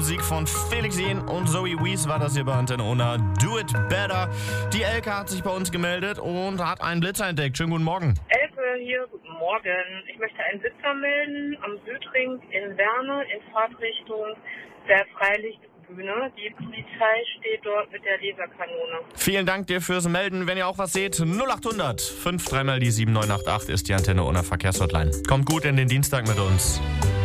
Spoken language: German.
Musik von Felix Jähn und Zoe Wees war das hier bei Antenne Unna. Do It Better. Die Elke hat sich bei uns gemeldet und hat einen Blitzer entdeckt. Schönen guten Morgen. Elke hier, guten Morgen. Ich möchte einen Blitzer melden am Südring in Werne in Fahrtrichtung der Freilichtbühne. Die Polizei steht dort mit der Laserkanone. Vielen Dank dir fürs Melden. Wenn ihr auch was seht, 0800 53 mal die 7988 ist die Antenne Unna Verkehrshotline. Kommt gut in den Dienstag mit uns.